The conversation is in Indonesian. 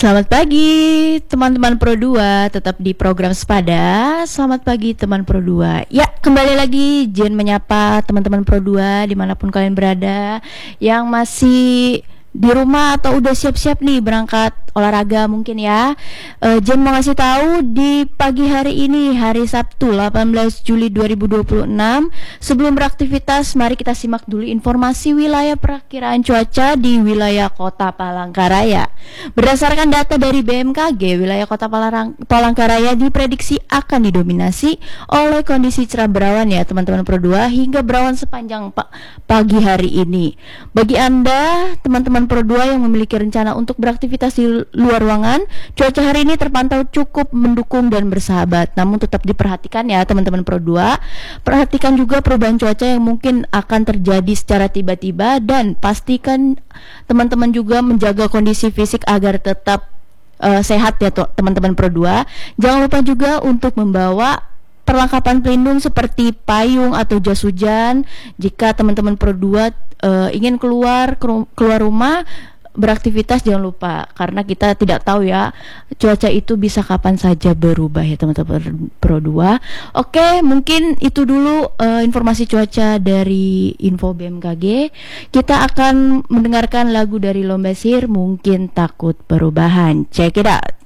Selamat pagi teman-teman Pro 2, tetap di program Sepada. Selamat pagi teman Pro 2. Ya, kembali lagi Jen menyapa teman-teman Pro 2 dimanapun kalian berada, yang masih di rumah atau udah siap-siap nih berangkat olahraga mungkin ya. Jen mau ngasih tahu di pagi hari ini, hari Sabtu 18 Juli 2026, sebelum beraktivitas mari kita simak dulu informasi wilayah perakiraan cuaca di wilayah Kota Palangkaraya. Berdasarkan data dari BMKG, wilayah Kota Palangkaraya diprediksi akan didominasi oleh kondisi cerah berawan ya teman-teman Pro 2 hingga berawan sepanjang pagi hari ini. Bagi Anda teman-teman Pro 2 yang memiliki rencana untuk beraktivitas di luar ruangan, cuaca hari ini terpantau cukup mendukung dan bersahabat. Namun tetap diperhatikan ya teman-teman Pro 2. Perhatikan juga perubahan cuaca yang mungkin akan terjadi secara tiba-tiba, dan pastikan teman-teman juga menjaga kondisi fisik agar tetap sehat ya teman-teman Pro 2. Jangan lupa juga untuk membawa perlengkapan pelindung seperti payung atau jas hujan jika teman-teman Pro 2 ingin keluar rumah beraktivitas. Jangan lupa, karena kita tidak tahu ya cuaca itu bisa kapan saja berubah ya teman-teman Pro 2. Oke, mungkin itu dulu informasi cuaca dari info BMKG. Kita akan mendengarkan lagu dari Lomba Sihir, Mungkin Takut Perubahan. Check it out.